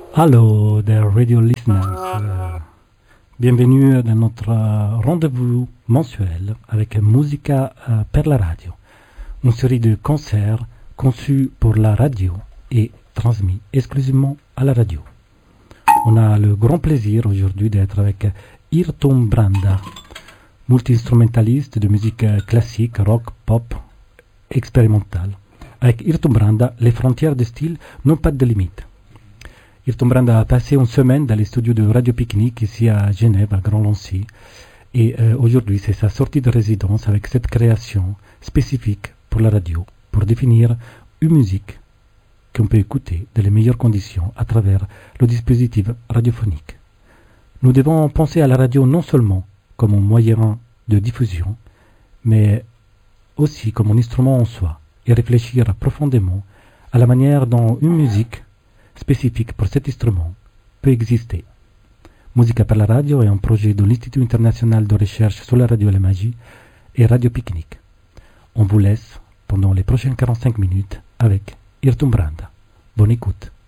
Hello, the radio listeners. Bienvenue dans notre rendez-vous mensuel avec Musica per la radio, une série de concerts conçus pour la radio et transmis exclusivement à la radio. On a le grand plaisir aujourd'hui d'être avec Ayrton Branda, multi-instrumentaliste de musique classique, rock, pop, expérimentale. Avec Ayrton Branda, les frontières de style n'ont pas de limite. Ayrton Branda a passé une semaine dans les studios de Radio Picnic ici à Genève, à Grand-Lancy. Et aujourd'hui, c'est sa sortie de résidence avec cette création spécifique pour la radio, pour définir une musique qu'on peut écouter dans les meilleures conditions à travers le dispositif radiophonique. Nous devons penser à la radio non seulement comme un moyen de diffusion, mais aussi comme un instrument en soi, et réfléchir profondément à la manière dont une musique spécifique pour cet instrument peut exister. Musica per la radio est un projet de l'Institut international de recherche sur la radio et la magie et Radio Picnic. On vous laisse pendant les prochaines 45 minutes avec Ayrton Branda. Bonne écoute.